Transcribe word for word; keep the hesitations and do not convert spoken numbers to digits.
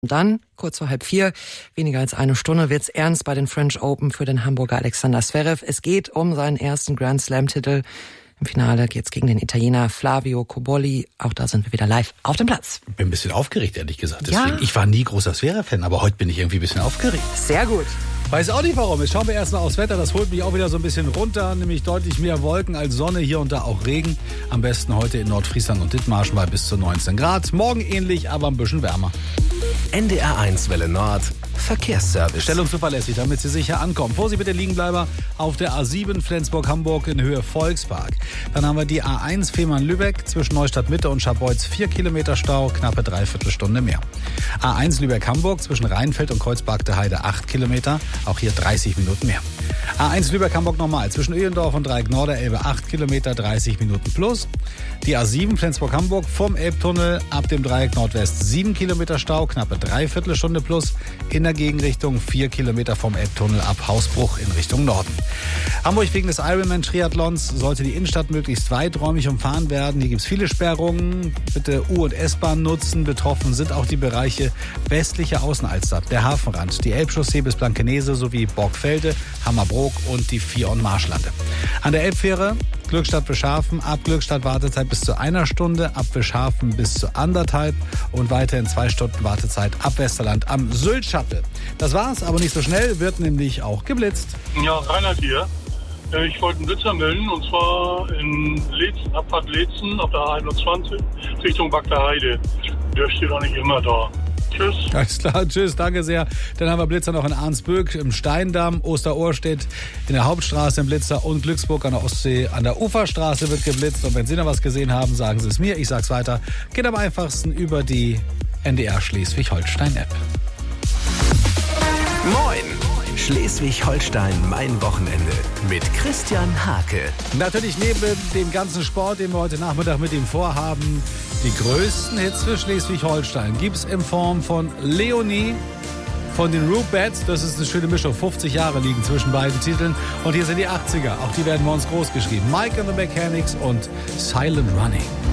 Und dann, kurz vor halb vier, weniger als eine Stunde, wird's ernst bei den French Open für den Hamburger Alexander Zverev. Es geht um seinen ersten Grand Slam-Titel. Im Finale geht's gegen den Italiener Flavio Cobolli. Auch da sind wir wieder live auf dem Platz. Bin ein bisschen aufgeregt, ehrlich gesagt. Deswegen, Ja. Ich war nie großer Zverev-Fan, aber heute bin ich irgendwie ein bisschen aufgeregt. Sehr gut. Weiß auch nicht warum. Jetzt schauen wir erst mal aufs Wetter. Das holt mich auch wieder so ein bisschen runter. Nämlich deutlich mehr Wolken als Sonne. Hier und da auch Regen. Am besten heute in Nordfriesland und Dithmarschen bei bis zu neunzehn Grad. Morgen ähnlich, aber ein bisschen wärmer. N D R eins Welle Nord. Verkehrsservice. Stellung zuverlässig, damit Sie sicher ankommen. Vorsicht bitte Liegenbleiber auf der A sieben Flensburg-Hamburg in Höhe Volkspark. Dann haben wir die A eins Fehmarn-Lübeck zwischen Neustadt-Mitte und Scharbeutz vier Kilometer Stau, knappe Dreiviertelstunde mehr. A eins Lübeck-Hamburg zwischen Rheinfeld und Kreuzberg der Heide acht Kilometer, auch hier dreißig Minuten mehr. A eins Lübeck-Hamburg nochmal zwischen Öhlendorf und Dreieck Norderelbe acht Kilometer, dreißig Minuten plus. Die A sieben Flensburg-Hamburg vom Elbtunnel ab dem Dreieck Nordwest sieben Kilometer Stau, knappe Dreiviertelstunde plus. In der Gegenrichtung vier Kilometer vom Elbtunnel ab Hausbruch in Richtung Norden. Hamburg wegen des Ironman-Triathlons sollte die Innenstadt möglichst weiträumig umfahren werden. Hier gibt es viele Sperrungen. Bitte U- und S-Bahn nutzen. Betroffen sind auch die Bereiche westliche Außenalster, der Hafenrand, die Elbchaussee bis Blankenese sowie Borgfelde, Hammerbrook und die Vier- und Marschlande. An der Elbfähre Glückstadt-Bischhafen, ab Glückstadt Wartezeit bis zu einer Stunde, ab Bischhafen bis zu anderthalb und weiterhin zwei Stunden Wartezeit ab Westerland am Sylt-Shuttle. Das war's, aber nicht so schnell, wird nämlich auch geblitzt. Ja, Reinhard hier. Ich wollte einen Blitzer melden, und zwar in Leetzen, Abfahrt Leetzen auf der A einundzwanzig Richtung Bagda Heide. Der steht auch nicht immer da. Tschüss. Alles klar, tschüss, danke sehr. Dann haben wir Blitzer noch in Arnsböck, im Steindamm, Osterohrstedt, in der Hauptstraße im Blitzer und Glücksburg an der Ostsee. An der Uferstraße wird geblitzt. Und wenn Sie noch was gesehen haben, sagen Sie es mir, ich sag's weiter. Geht am einfachsten über die N D R Schleswig-Holstein-App. Moin! Schleswig-Holstein, mein Wochenende mit Christian Hake. Natürlich neben dem ganzen Sport, den wir heute Nachmittag mit ihm vorhaben, die größten Hits für Schleswig-Holstein gibt's in Form von Leonie, von den Rubettes. Das ist eine schöne Mischung. fünfzig Jahre liegen zwischen beiden Titeln. Und hier sind die achtziger. Auch die werden bei uns groß geschrieben. Mike and the Mechanics und Silent Running.